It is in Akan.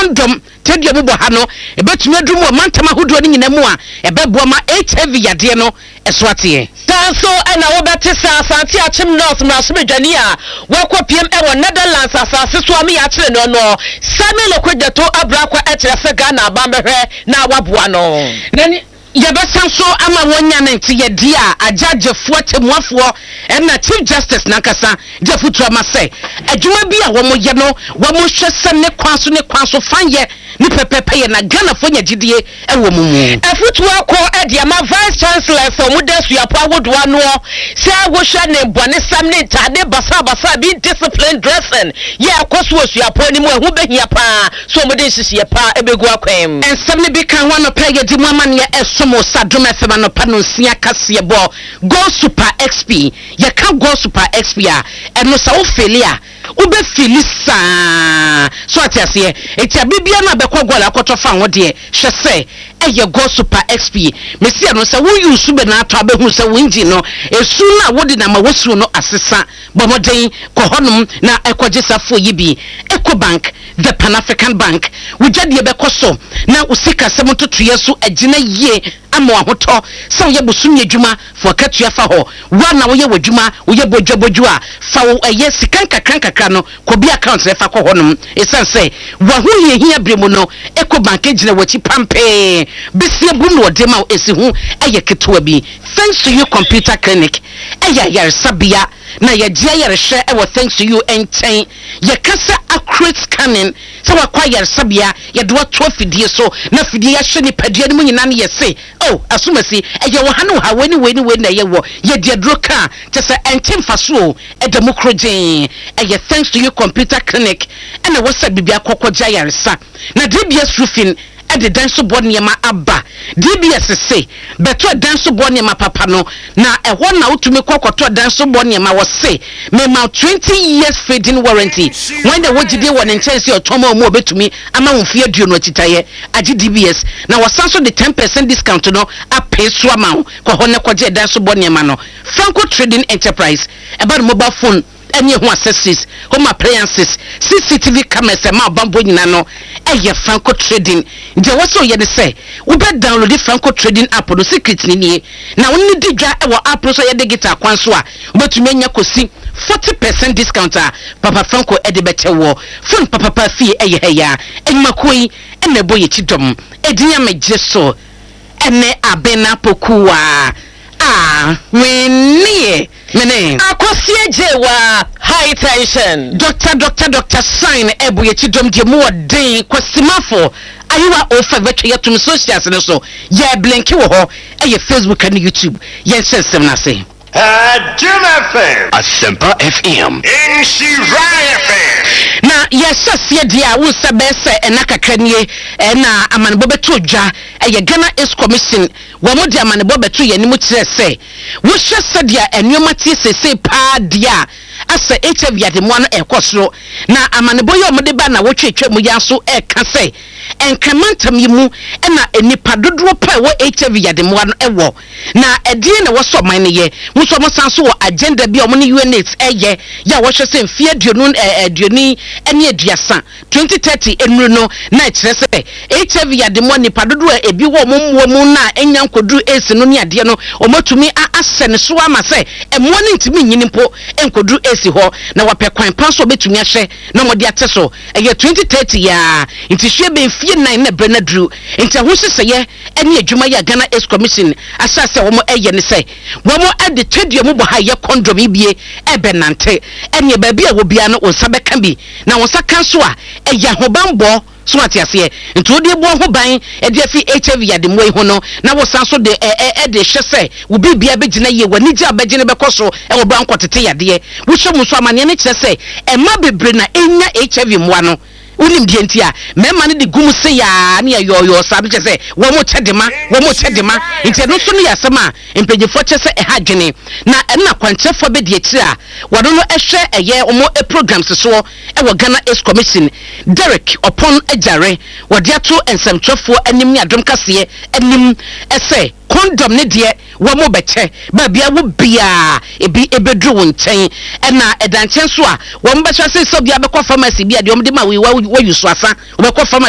condom tedua bubo ha no ebetumi adrum o mantama hodo ni nyina mu a ebeboa ma HIV yade no eso atie so ana wobete sa asante achim north mrasomedwani a wakopiem ewo Netherlands asase so am ya kire no Samuel Okwedato abrakwa ekyerese Ghana abambehwe na waboa no nani yabasan so ama wonya na nti ye dia ajajefo temuafo na Chief Justice Nankasa Jefutu amase adwuma bi a wo mo ye no wo mo hwese ne kwanso fanye ni pepepe na Ghana fo nya gidie ewo mumu afutu akọ ediama Vice Chancellor for mudasu yapo awodoa no se agwohwa ne bone sam ne tade basa bi discipline dressing ye akoso osuapo ni mu ehu behia pa so mo de hihie pa ebegu akwem ensam ne bi kan wa no pa ye di mu amane ye esomo sadom fm no pa no nsia kase bo Go Super XP ye ka Go Super XP a eno sa wo felia ube filisa so atiase etia bibia na bekọ gola akoto fa wode hwese eye Go Super XP mesia no sa wo use be na ato abehu sa wo engine no esu na wode na ma wosu no asesa bomoden ko honum na ekogjesafo yibi Ecobank the Pan African Bank wujade bekoso na usika semontotoye so agina yie ama ahoto sa wo ye bosumye dwuma fo katua fa ho wa na wo ye wadwuma wo ye bodwaboju a fa wo eye sikan kakran no ko bi account re fa ko honum esanse wa hu ye hia bremu no Ecobank gina wachi pampe besie bu no de ma esi hu eye ketwa bi thanks to you computer clinic eye yar sabia na ye dia yare hwe e wo thanks to you enten ye kasa accurate scanning so wa kwa yare sabia ye do to fidie so na fidie ya hwe ni padua ni nyina na ye se oh asumasi eye wo hanu ha weni na ye wo ye dia droka tese enten faso e democracy eye thanks to you computer clinic and wo sa bibia kokogya yare sa na DBS roofing at the dance board near my abba DBS say better dance board near my papa no na e one now to me kokoto dance board near my was say me ma 20 years fading warranty when the would dey one in chance or tomo mo betumi ama unfie duo no titaye agi DBS na was also the 10% discount no a pay so amount ko honne koje dance board near no Franco Trading Enterprise about mobile phone any who accesses home appliances CCTV cameras e ma bambo nyina no eye Franco Trading je woso ye ne say wo be download the Franco Trading app no secret ni nie na wonni digwa e wo app no so ye digital kwan so a obetumi anya kosi 40% discount a Papa Franco e de beche wo phone papa fie eye heya enmakoi ene boye chidom edinya mejeso ene abena pokuwa we mene akosie jewa high tension doctor sign ebu ye chidom de mu odin kwasimafo ayiwa ofa vetwe yatum socials ne so ye blinki wo ho eye Facebook and YouTube ye sensem na say JMFM Asempa FM Nshira FM na yesasie dia wo sebese enakakranie na amanebo beto dwa eye Ghana Ace Commission wo mo dia amanebo beto ye nimu kire se wo hwese dia enuoma tie sese pa dia asa HIV ade mo no ekosoro na amanebo ye mo de ba na wo twetwe mu ya so eka se enkamantam yimu na enipa dodoro pa wo HIV ade mo no ewo na edie na wo so man ne ye mo so mo sanso wo agenda bi o mo ne UNAIDS eye ya wo hwese mfie aduonu aduoni ene aduasa 2030 enru no na kire se HIV ade mo nipa dodoro ebi wo mo mu na enya nkoduru esi no ne ade no o matumi asene so ama se emo ne ntimi nyini mpo enkoduru esi ho na wapekwan pan so betumi ahye na mo de ateso eye 2030 ya intihwe be fie nan na brenadru inte ho seseye ene adwuma ya Ghana Ace Commission asase wo mo eye ne se wo mo ade twadua mo bo ha ye condom ibie ebenante ene ba bia wo bia no onsa beka bi na onsa kan so a eye hobambo so atiase nti odi bo ho ban e de fi HIV ya de moyi ho no na wo san so de de hwese wo bibia begina ye wani gya begine bekoso e wo bra nkotete yade wo hwe mu so amane ne kire se e ma bebre na enya HIV moa no unim dientia mema ne de gum se ya ne yoyo sabe che se wo mo chedema nti no so ne yasema empejefo che se e hadwene na na kwanchefo be de akira wodo no ehwe eye omo programs so e wo Ghana Ace Commission Derek upon ejare wode ato ensemtwefo anim ne adom kase anim ese condom ne de wo mo beche ba bia wo bia ebi ebedru won chen e na edanchen so a wo mbecha se so bia be ko pharmacy bia de omde ma we yu so asa wo be ko